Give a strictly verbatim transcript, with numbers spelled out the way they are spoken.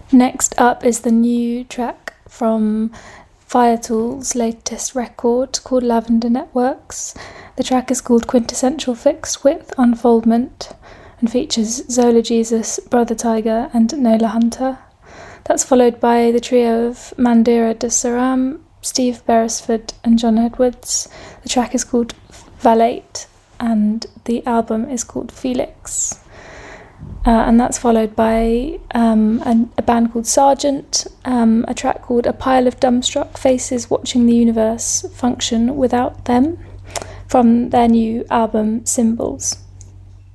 Next up is the new track from Firetool's latest record called Lavender Networks. The track is called Quintessential Fixed Width Unfoldment and features Zola Jesus, Brother Tiger and Nola Hunter. That's followed by the trio of Mandira de Saram, Steve Beresford and John Edwards. The track is called Valate and the album is called Felix. Uh, and that's followed by um, a, a band called Sargent, um, a track called A Pile of Dumbstruck Faces Watching the Universe Function Without Them, from their new album Symbols.